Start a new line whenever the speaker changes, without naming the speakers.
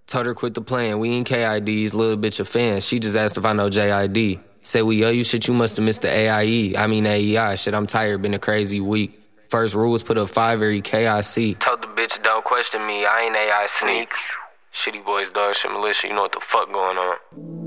Told her quit the playing. We ain't KIDs, little bitch a fan. She just asked if I know JID. Said we owe you shit, you must have missed the AIE. I mean AEI. Shit, I'm tired, been a crazy week. First rule was put up 5 every KIC. Told the bitch don't question me, I ain't AI sneaks. Shitty boys, dog shit militia, you know what the fuck going on.